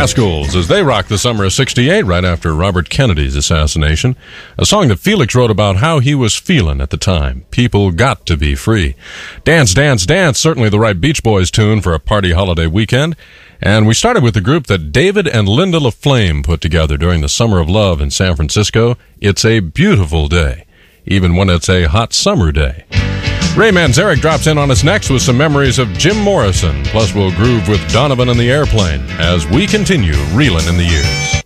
Rascals, as they rocked the summer of '68 right after Robert Kennedy's assassination. A song that Felix wrote about how he was feeling at the time. People got to be free. Dance, Dance, Dance, certainly the right Beach Boys tune for a party holiday weekend. And we started with the group that David and Linda LaFlame put together during the Summer of Love in San Francisco. It's a beautiful day, even when it's a hot summer day. Ray Manzarek drops in on us next with some memories of Jim Morrison. Plus, we'll groove with Donovan and the Airplane as we continue reeling in the years.